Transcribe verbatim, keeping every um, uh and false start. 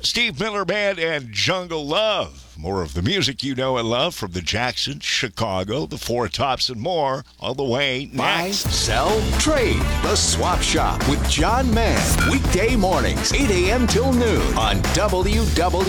Steve Miller Band and Jungle Love. More of the music you know and love from the Jacksons, Chicago, the Four Tops, and more all the way next. Buy, sell, trade. The Swap Shop with John Mann. Weekday mornings, eight a.m. till noon on W W.